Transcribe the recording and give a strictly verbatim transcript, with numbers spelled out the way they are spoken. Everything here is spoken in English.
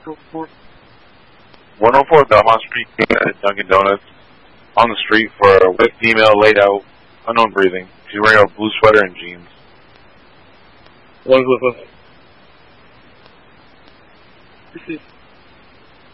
Go for it. one oh four Belmont Street at Dunkin' Donuts. On the street for a white female laid out, unknown breathing. She's wearing a blue sweater and jeans. One's with us. This is